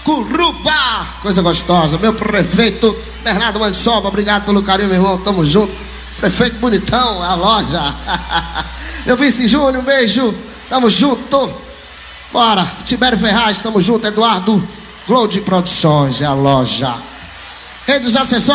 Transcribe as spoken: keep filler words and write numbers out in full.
Curuba, coisa gostosa. Meu prefeito Bernardo Mandsoba, obrigado pelo carinho, meu irmão, tamo junto. Prefeito bonitão, a loja. Meu vice Júnior, um beijo, tamo junto. Bora, Tibério Ferraz, tamo junto. Eduardo Flow de Produções, é a loja. Rei dos Acessórios.